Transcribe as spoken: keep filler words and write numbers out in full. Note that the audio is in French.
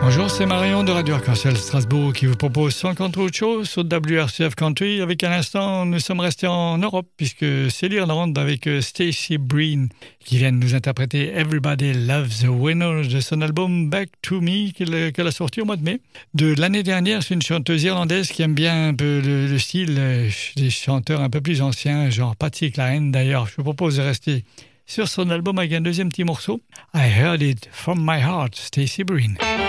Bonjour, c'est Marion de Radio Arc-en-Ciel Strasbourg qui vous propose cinquante autres choses sur W R C F Country. Avec un instant, nous sommes restés en Europe puisque c'est l'Irlande avec Stacey Breen qui vient de nous interpréter Everybody Loves a Winner de son album Back to Me qu'elle, qu'elle a sorti au mois de mai. De l'année dernière, c'est une chanteuse irlandaise qui aime bien un peu le, le style euh, des chanteurs un peu plus anciens, genre Patsy Cline. D'ailleurs, je vous propose de rester sur son album avec un deuxième petit morceau. I Heard It From My Heart, Stacey Breen.